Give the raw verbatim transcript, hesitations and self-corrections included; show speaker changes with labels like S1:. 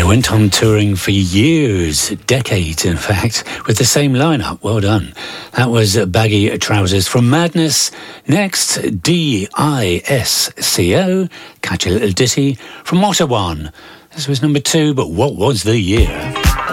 S1: went on touring for years, decades in fact, with the same lineup. Well done. That was Baggy Trousers from Madness. Next, D I S C O, Catch a Little Ditty from Ottawa. This was number two, but what was the year?